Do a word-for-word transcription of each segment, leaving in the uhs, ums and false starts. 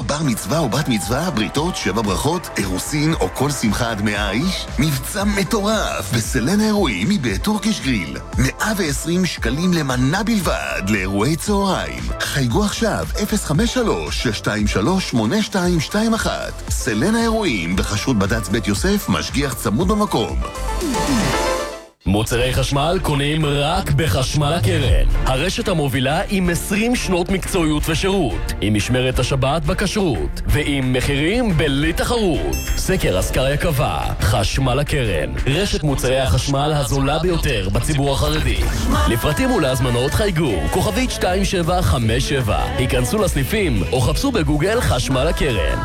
בר מצווה או בת מצווה, בריתות, שבע ברכות, אירוסין או כל שמחה עד מאה איש? מבצע מטורף בסלן האירועים מבית טורקיש גריל. מאה ועשרים שקלים למנה בלבד לאירועי צהריים. חייגו עכשיו אפס חמש שלוש שש שתיים שלוש שמונה שתיים שתיים אחת. סלן האירועים בחשרות בד"ץ בית יוסף, משגיח צמוד במקום. מוצרי חשמל קונים רק בחשמל הקרן. הרשת המובילה עם עשרים שנות מקצועיות ושירות, עם משמרת השבת בכשרות, ועם מחירים בלי תחרות. סקר אסקריה קבע, חשמל הקרן, רשת מוצרי החשמל הזולה ביותר בציבור החרדי. לפרטים ולהזמנות חייגו, כוכבית שתיים שבע חמש שבע. היכנסו לסניפים או חפשו בגוגל חשמל הקרן.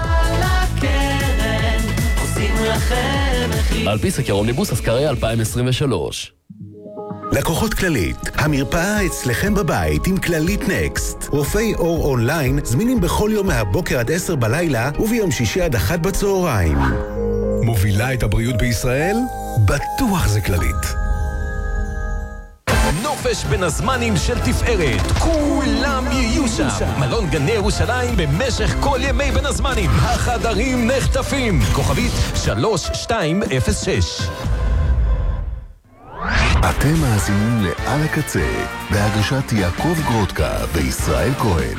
על פי סקר אומניבוס אסקריה אלפיים עשרים ושלוש. לקוחות כללית, המרפאה אצלכם בבית עם כללית נקסט. רופאי אור אונליין זמינים בכל יום מהבוקר עד עשר בלילה וביום שישי עד אחת בצהריים. מובילה את הבריאות בישראל? בטוח זה כללית. נופש בין הזמנים של תפארת, כולם יהיו שם. מלון גני ירושלים במשך כל ימי בין הזמנים. החדרים נחטפים. כוכבית שלוש שתיים אפס שש. אתם מאזינים לעל הקצה בהגשת יעקב גרודקה וישראל כהן.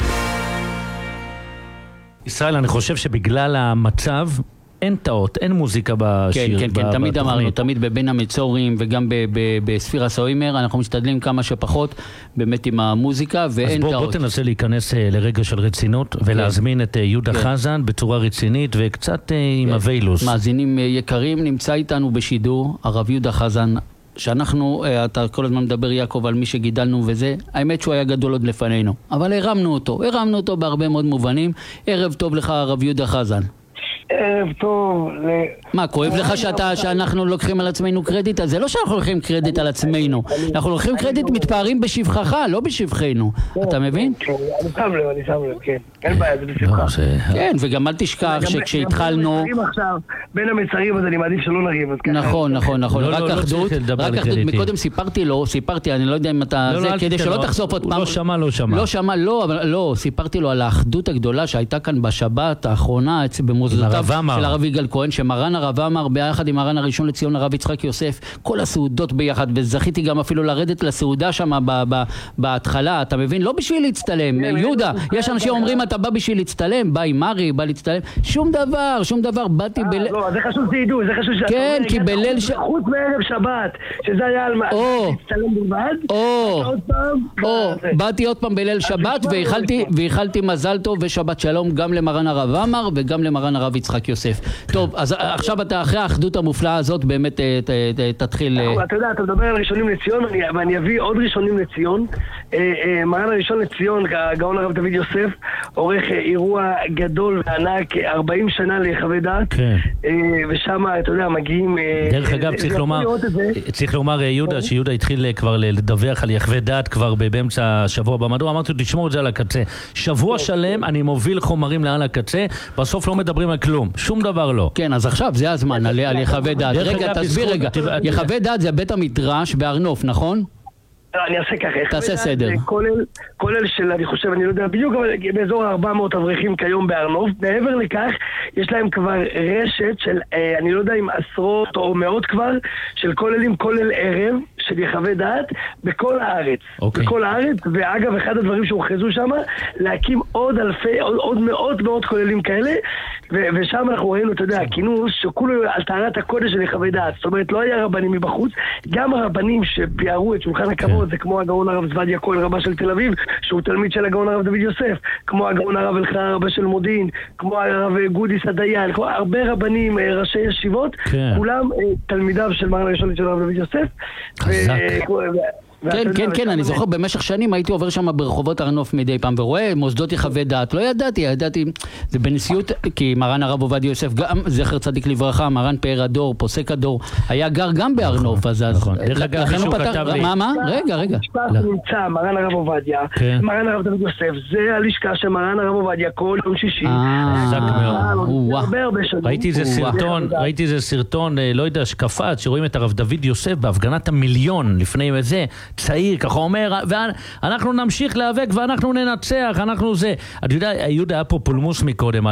ישראל, אני חושב שבגלל המצב אין תאות, אין מוזיקה בשיר. כן, כן, כן, תמיד אמרנו, תמיד בבין המצורים וגם בספירה סוימר, אנחנו משתדלים כמה שפחות באמת עם המוזיקה, ואין תאות. אז בוא תנסה להיכנס לרגע של רצינות, ולהזמין את יהודה חזן בצורה רצינית, וקצת עם הווילוס. מאזינים יקרים, נמצא איתנו בשידור, הרב יהודה חזן, שאנחנו, אתה כל הזמן מדבר יעקב על מי שגידלנו וזה, האמת שהוא היה גדול עוד לפנינו, אבל הרמנו אותו, הרמנו אותו בהרבה מאוד מובנים. ערב טוב לך הרב יהודה חזן. ערב טוב. מה, כואב לך שאתה, שאנחנו לוקחים על עצמנו קרדיט? אז זה לא שאנחנו לוקחים קרדיט על עצמנו, אנחנו לוקחים קרדיט, מתפארים בשבחך, לא בשבחנו, אתה מבין? אני שם לב, אני שם לב, כן, אין בעיה, זה בשבחה. כן, וגם אל תשכח שכשהתחלנו בין המצרים, אז אני מעדיף שלא נריב. נכון, נכון, נכון, רק אחדות, רק אחדות. מקודם סיפרתי לו, סיפרתי, אני לא יודע אם אתה זה, כדי שלא תחשוף עוד פעם. לא שמע, לא שמע. לא שמע, לא, אבל לא, סיפרתי לו על האחדות הגדולה שהייתה כאן בשבת האחרונה במוסדותיו של הרב יגאל כהן, שמרן הרב אמר ביחד עם מרן הראשון לציון הרב יצחק יוסף, כל הסעודות ביחד, וזכיתי גם אפילו לרדת לסעודה שם בהתחלה, אתה מבין? לא בשביל להצטלם, יהודה, יש אנשים אומרים אתה בא בשביל להצטלם, בא עם מרי, בא להצטלם, שום דבר, שום דבר, באתי בליל... לא, זה חשוב שידעו, זה חשוב שאתה... כן, כי בליל... חוץ מערב שבת, שזה היה על להצטלם בלבד, או, או, באתי עוד פעם בליל שבת, והחלתי מזל טוב ושבת שלום גם למרן הרב אמר וגם למרן הרב יצחק יוסף. טוב, אז עכשיו אתה אחרי האחדות המופלאה הזאת באמת תתחיל... אתה יודע, אתה מדבר על ראשונים לציון, ואני אביא עוד ראשונים לציון. מרן הראשון לציון, הגאון הרב דוד יוסף, עורך אירוע גדול וענק, ארבעים שנה לחוות דעת, ושם, אתה יודע, מגיעים... דרך אגב, צריך לומר, יהודה, שיהודה התחיל כבר לדווח על יחווה דעת כבר באמצע השבוע במדור, אמרתי, תשמעו את זה על הקצה. שבוע שלם אני מוביל חומרים לעל הקצה, בסוף לא מדברים על כלום, שום דבר לא. כן, אז עכשיו זה הזמן על יחווה דעת. רגע, תסביר רגע, יחווה דעת זה בית המדרש בארנוף, נכון? אני אעשה ככה. תעשה סדר. כולל של, אני חושב, אני לא יודע בדיוק, אבל באזור ארבע מאות אברכים כיום בארנוף. מעבר לכך, יש להם כבר רשת של, אני לא יודע אם עשרות או מאות כבר, של כוללים, כולל ערב, של יחווה דעת, בכל הארץ. בכל הארץ, ואגב, אחד הדברים שהוכרזו שם, להקים עוד אלפי, עוד מאות מאות כוללים כאלה, ושם אנחנו ראינו, אתה יודע, הכינוס שכולו על טהרת הקודש של יחווה דעת. זאת אומרת, לא היה רבנים מבחוץ, גם הרבנים שביארו את שולחן הכבוד, זה כמו הגאון הרב זבדיה כהן רבה של תל אביב, שהוא תלמיד של הגאון הרב דוד יוסף, כמו הגאון הרב אלחנן רבה של מודיעין, כמו הרב גודי סדיין, הרבה רבנים, ראשי ישיבות, כולם תלמידיו של מרן הראשון של הרב דוד יוסף. חזק. כן, כן, כן, אני זוכר, במשך שנים הייתי עובר שם ברחובות ארנוף מדי פעם, ורואה מוסדות יחווה דעת, לא ידעתי, ידעתי, זה בנשיאות, כי מרן הרב עובדיה יוסף, גם זכר צדיק לברכה, מרן פאר הדור, פוסק הדור, היה גר גם בארנוף, אז דרך אגב, מישהו כתב לי. מה, מה? רגע, רגע. המשפט נמצא, מרן הרב עובדיה, מרן הרב דוד יוסף, זה הלשכה של מרן הרב עובדיה, כל יום שישי. חזק מאוד. ראיתי איזה סרטון, ראיתי איזה סרטון, לא יודע, שקפץ, שרואים את הרב דוד יוסף בהפגנת המיליון, לפני זה, צעיר, ככה אומר, ואנחנו נמשיך להיאבק ואנחנו ננצח, אנחנו זה. אתה יודע, יהודה היה פה פולמוס מקודם,